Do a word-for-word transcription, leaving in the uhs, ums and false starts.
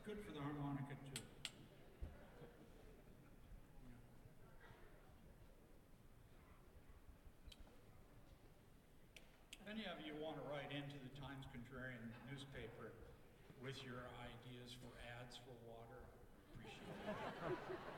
good for the harmonica too. If any of you want to write into the Times-Contrarian newspaper with your ideas for ads for water, I appreciate it.